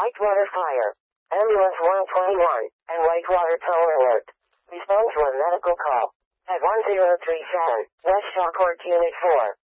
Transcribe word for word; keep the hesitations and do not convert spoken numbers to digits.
Whitewater Fire. Ambulance one twenty-one, and Whitewater Tower Alert. Respond to a medical call. At one zero three seven, West Shawport Unit four.